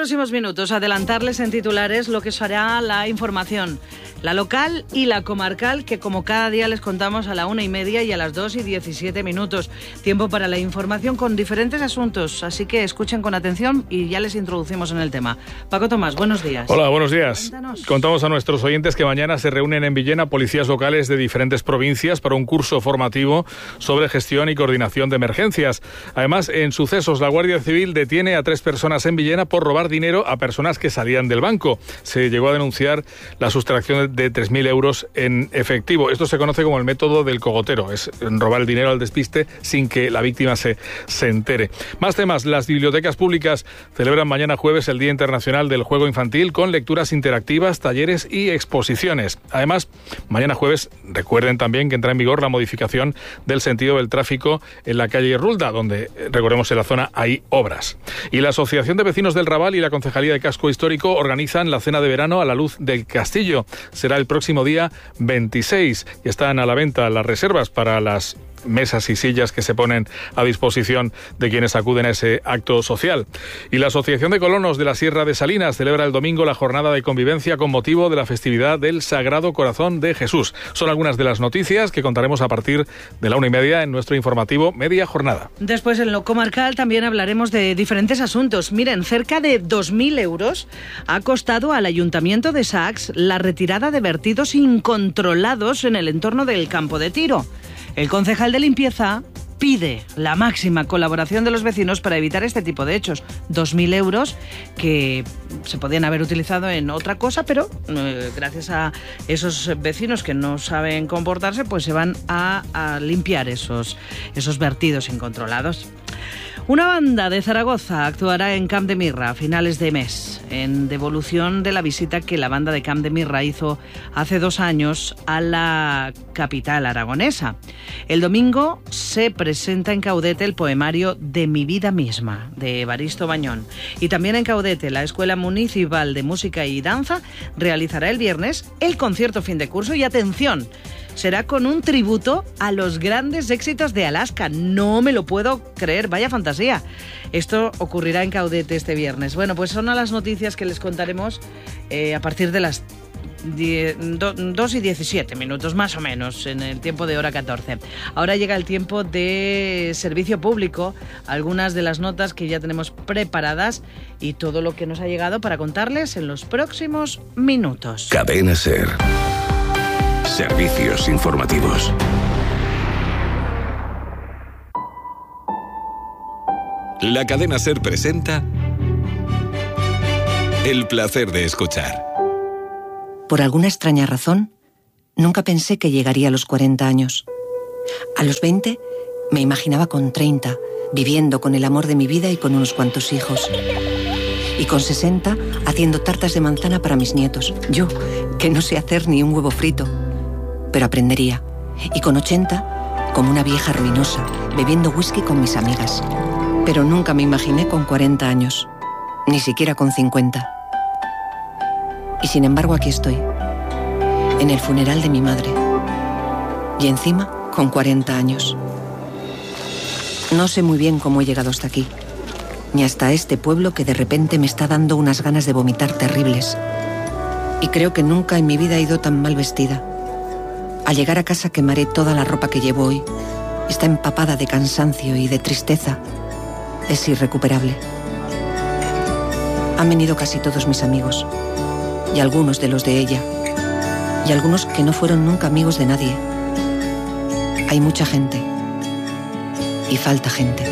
próximos minutos adelantarles en titulares lo que será la información, la local y la comarcal, que como cada día les contamos a la 1:30 y a las 2:17. Tiempo para la información con diferentes asuntos, así que escuchen con atención y ya les introducimos en el tema. Paco Tomás, buenos días. Hola, buenos días. Cuéntanos. Contamos a nuestros oyentes que mañana se reúnen en Villena policías locales de diferentes provincias para un curso formativo sobre gestión y coordinación de emergencias. Además, en sucesos, la Guardia Civil detiene a 3 personas en Villena por robar dinero a personas que salían del banco. Se llegó a denunciar la sustracción de 3.000 euros en efectivo. Esto se conoce como el método del cogotero, es robar el dinero al despiste sin que la víctima se entere. Más temas, las bibliotecas públicas celebran mañana jueves el Día Internacional del Juego Infantil con lecturas interactivas, talleres y exposiciones. Además, mañana jueves recuerden también que entra en vigor la modificación del sentido del tráfico en la calle Rulda, donde, recordemos, en la zona hay obras. Y la Asociación de Vecinos del Raval y la Concejalía de Casco Histórico organizan la cena de verano a la luz del castillo. Será el próximo día 26 y están a la venta las reservas para las mesas y sillas que se ponen a disposición de quienes acuden a ese acto social. Y la Asociación de Colonos de la Sierra de Salinas celebra el domingo la jornada de convivencia con motivo de la festividad del Sagrado Corazón de Jesús. Son algunas de las noticias que contaremos a partir de la 1:30 en nuestro informativo Media Jornada. Después, en lo comarcal, también hablaremos de diferentes asuntos. Miren, cerca de 2.000 euros ha costado al Ayuntamiento de Sacs la retirada de vertidos incontrolados en el entorno del campo de tiro. El concejal de limpieza pide la máxima colaboración de los vecinos para evitar este tipo de hechos. 2.000 euros que se podían haber utilizado en otra cosa, pero gracias a esos vecinos que no saben comportarse, pues se van a limpiar esos vertidos incontrolados. Una banda de Zaragoza actuará en Camp de Mirra a finales de mes, en devolución de la visita que la banda de Camp de Mirra hizo hace 2 años a la capital aragonesa. El domingo se presenta en Caudete el poemario De mi vida misma, de Evaristo Bañón. Y también en Caudete, la Escuela Municipal de Música y Danza realizará el viernes el concierto fin de curso y, atención, será con un tributo a los grandes éxitos de Alaska. No me lo puedo creer, vaya fantasía. Esto ocurrirá en Caudete este viernes. Bueno, pues son las noticias que les contaremos a partir de las 2:17, más o menos, en el tiempo de hora 14. Ahora llega el tiempo de servicio público, algunas de las notas que ya tenemos preparadas y todo lo que nos ha llegado para contarles en los próximos minutos. Cadena SER. Servicios informativos. La cadena SER presenta El placer de escuchar. Por alguna extraña razón, nunca pensé que llegaría a los 40 años. A los 20 me imaginaba con 30, viviendo con el amor de mi vida y con unos cuantos hijos. Y con 60 haciendo tartas de manzana para mis nietos. Yo, que no sé hacer ni un huevo frito. Pero aprendería. Y con 80, como una vieja ruinosa, bebiendo whisky con mis amigas. Pero nunca me imaginé con 40 años, ni siquiera con 50. Y sin embargo aquí estoy, en el funeral de mi madre. Y encima, con 40 años. No sé muy bien cómo he llegado hasta aquí, ni hasta este pueblo que de repente me está dando unas ganas de vomitar terribles. Y creo que nunca en mi vida he ido tan mal vestida. Al llegar a casa quemaré toda la ropa que llevo hoy. Está empapada de cansancio y de tristeza. Es irrecuperable. Han venido casi todos mis amigos. Y algunos de los de ella. Y algunos que no fueron nunca amigos de nadie. Hay mucha gente. Y falta gente.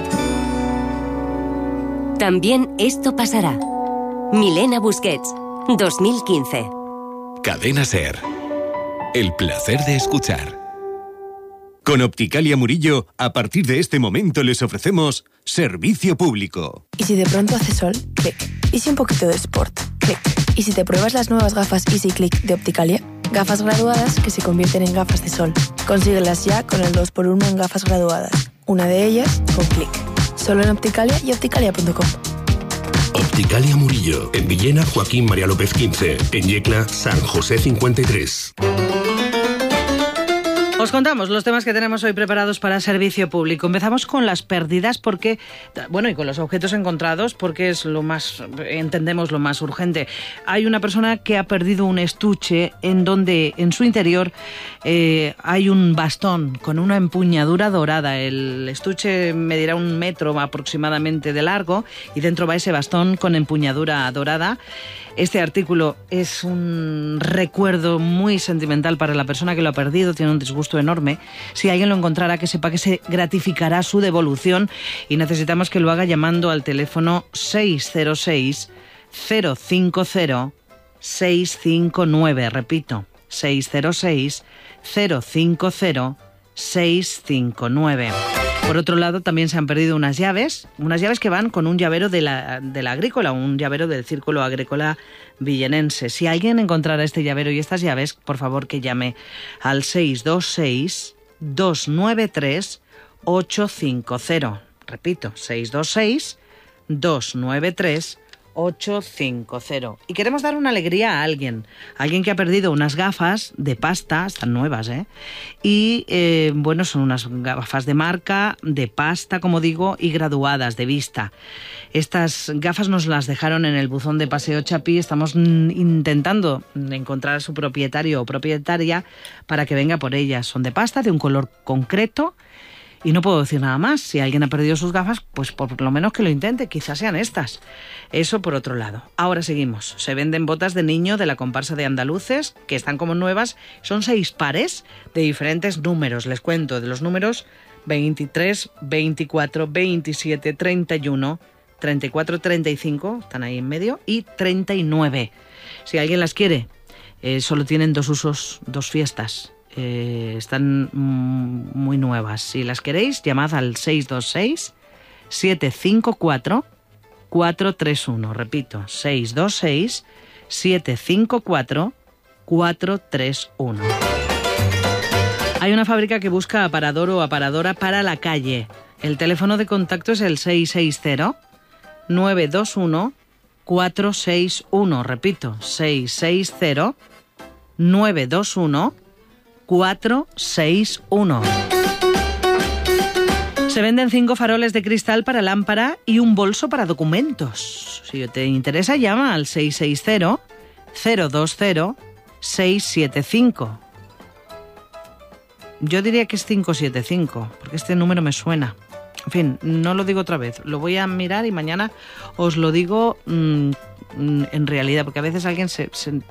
También esto pasará. Milena Busquets, 2015. Cadena SER. El placer de escuchar. Con Opticalia Murillo, a partir de este momento les ofrecemos servicio público. ¿Y si de pronto hace sol? Clic. ¿Y si un poquito de sport? Clic. ¿Y si te pruebas las nuevas gafas Easy Click de Opticalia? Gafas graduadas que se convierten en gafas de sol. Consíguelas ya con el 2x1 en gafas graduadas. Una de ellas con Clic. Solo en Opticalia y opticalia.com. Opticalia Murillo, en Villena, Joaquín María López 15, en Yecla, San José 53. Os contamos los temas que tenemos hoy preparados para servicio público. Empezamos con las pérdidas y con los objetos encontrados porque es entendemos lo más urgente. Hay una persona que ha perdido un estuche en donde en su interior hay un bastón con una empuñadura dorada. El estuche medirá 1 metro aproximadamente de largo y dentro va ese bastón con empuñadura dorada. Este artículo es un recuerdo muy sentimental para la persona que lo ha perdido, tiene un disgusto enorme. Si alguien lo encontrara, que sepa que se gratificará su devolución y necesitamos que lo haga llamando al teléfono 606 050 659. Repito, 606 050 659. Por otro lado, también se han perdido unas llaves que van con un llavero de la agrícola, un llavero del Círculo Agrícola Villenense. Si alguien encontrara este llavero y estas llaves, por favor que llame al 626 293 850. Repito, 626 293 850. Y queremos dar una alegría a alguien que ha perdido unas gafas de pasta, están nuevas, y son unas gafas de marca, de pasta, como digo, y graduadas de vista. Estas gafas nos las dejaron en el buzón de Paseo Chapí. Estamos intentando encontrar a su propietario o propietaria para que venga por ellas. Son de pasta, de un color concreto. Y no puedo decir nada más. Si alguien ha perdido sus gafas, pues por lo menos que lo intente. Quizás sean estas. Eso por otro lado. Ahora seguimos. Se venden botas de niño de la comparsa de andaluces, que están como nuevas. Son 6 pares de diferentes números. Les cuento de los números 23, 24, 27, 31, 34, 35, están ahí en medio, y 39. Si alguien las quiere, solo tienen 2 usos, 2 fiestas. Están muy nuevas. Si las queréis, llamad al 626 754 431. Repito, 626 754 431. Hay una fábrica que busca aparador o aparadora para la calle. El teléfono de contacto es el 660 921 461. Repito, 660 921 461. Se venden 5 faroles de cristal para lámpara y un bolso para documentos. Si te interesa, llama al 660 020 675. Yo diría que es 575, porque este número me suena. En fin, no lo digo otra vez. Lo voy a mirar y mañana os lo digo en realidad, porque a veces alguien se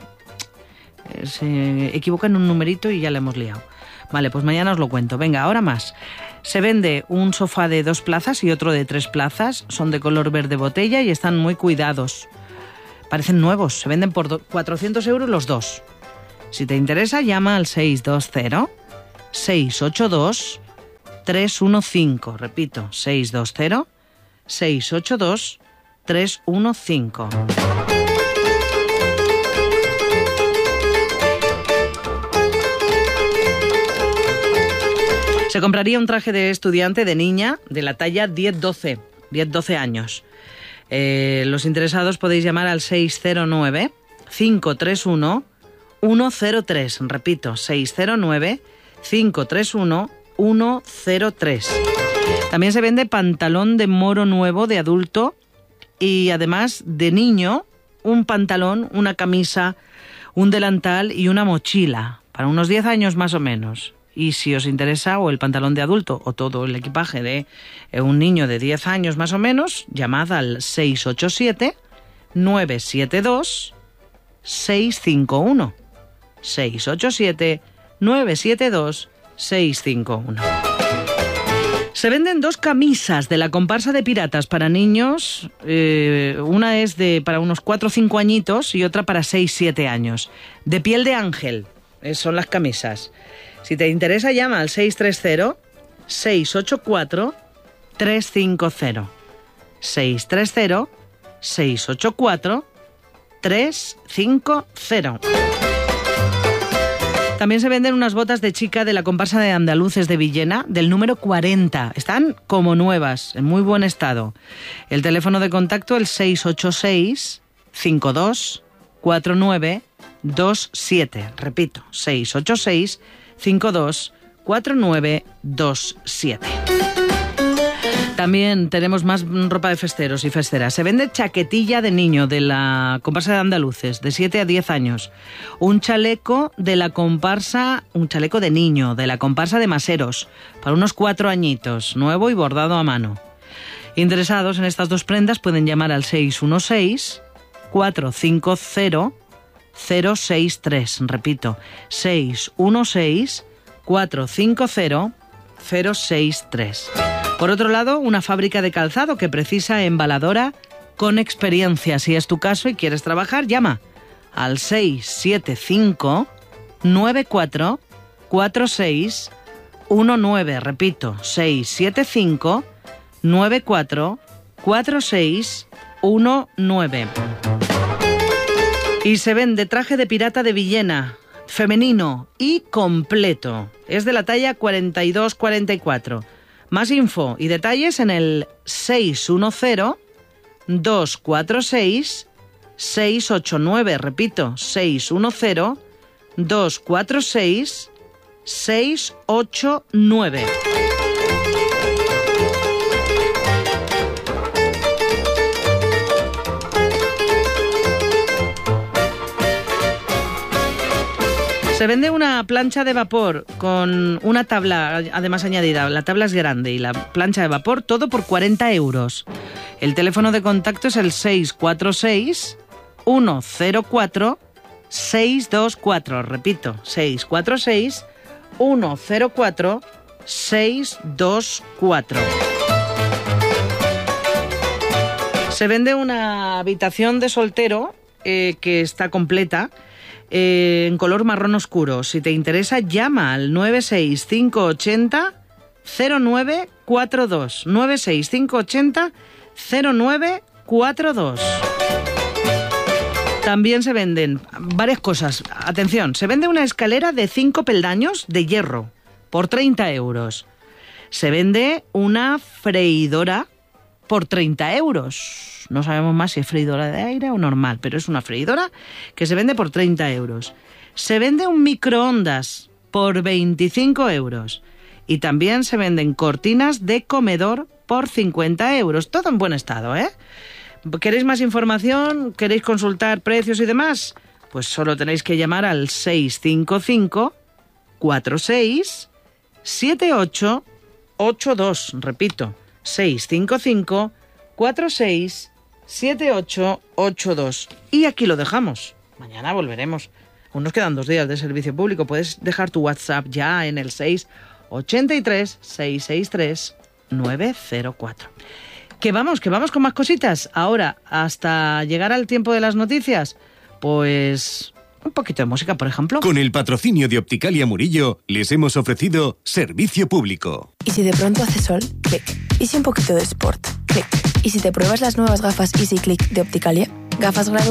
equivoca en un numerito y ya le hemos liado. Vale, pues mañana os lo cuento. Venga, ahora más. Se vende un sofá de 2 plazas y otro de 3 plazas. Son de color verde botella y están muy cuidados. Parecen nuevos. Se venden por 400 euros los 2. Si te interesa, llama al 620 682 315. Repito, 620 682 315. Se compraría un traje de estudiante de niña de la talla 10-12 años. Los interesados podéis llamar al 609 531 103. Repito, 609 531 103. También se vende pantalón de moro nuevo de adulto y además de niño, un pantalón, una camisa, un delantal y una mochila para unos 10 años más o menos. Y si os interesa o el pantalón de adulto o todo el equipaje de un niño de 10 años más o menos, llamad al 687 972 651. 687 972 651. Se venden 2 camisas de la comparsa de piratas para niños. Una es para unos 4 o 5 añitos y otra para 6-7 años. De piel de ángel son las camisas. Si te interesa, llama al 630 684 350. 630 684 350. También se venden unas botas de chica de la comparsa de andaluces de Villena, del número 40. Están como nuevas, en muy buen estado. El teléfono de contacto es el 686 52 49 27. Repito, 686 52 4927. También tenemos más ropa de festeros y festeras. Se vende chaquetilla de niño de la comparsa de andaluces, de 7 a 10 años. Un chaleco de niño, de la comparsa de maseros, para unos 4 añitos, nuevo y bordado a mano. Interesados en estas 2 prendas pueden llamar al 616-450-063. Repito, 616-450-063. Por otro lado, una fábrica de calzado que precisa embaladora con experiencia. Si es tu caso y quieres trabajar, llama al 675-944619. Repito, 675-944619. Y se vende traje de pirata de Villena, femenino y completo. Es de la talla 42-44. Más info y detalles en el 610-246-689. Repito, 610-246-689. Se vende una plancha de vapor con una tabla además añadida. La tabla es grande y la plancha de vapor, todo por 40 euros. El teléfono de contacto es el 646-104-624. Repito, 646-104-624. Se vende una habitación de soltero que está completa, en color marrón oscuro. Si te interesa, llama al 96580-0942. 96580-0942. También se venden varias cosas. Atención, se vende una escalera de 5 peldaños de hierro por 30 euros. Se vende una freidora por 30 euros. No sabemos más si es freidora de aire o normal, pero es una freidora que se vende por 30 euros. Se vende un microondas por 25 euros. Y también se venden cortinas de comedor por 50 euros. Todo en buen estado, ¿eh? ¿Queréis más información? ¿Queréis consultar precios y demás? Pues solo tenéis que llamar al 655-46-7882. Repito, 655-46-7882. Y aquí lo dejamos. Mañana volveremos. Aún nos quedan 2 días de servicio público. Puedes dejar tu WhatsApp ya en el 683-663-904. Que vamos con más cositas. Ahora, hasta llegar al tiempo de las noticias, pues un poquito de música, por ejemplo. Con el patrocinio de Opticalia Murillo, les hemos ofrecido servicio público. Y si de pronto hace sol, clic. Y si un poquito de sport, clic. Y si te pruebas las nuevas gafas Easy Click de Opticalia, gafas graduadas